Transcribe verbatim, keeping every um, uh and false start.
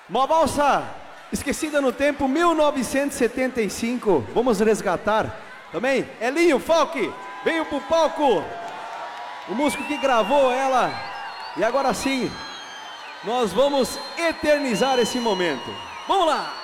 Uma valsa esquecida no tempo, mil novecentos e setenta e cinco. Vamos resgatar também. Elinho Falck veio pro palco, o músico que gravou ela. E agora sim, nós vamos eternizar esse momento. Vamos lá!